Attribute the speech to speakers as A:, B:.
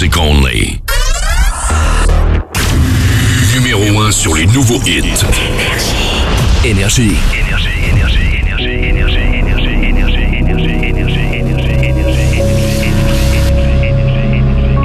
A: music only. Numéro 1 sur les nouveaux hits. Énergie.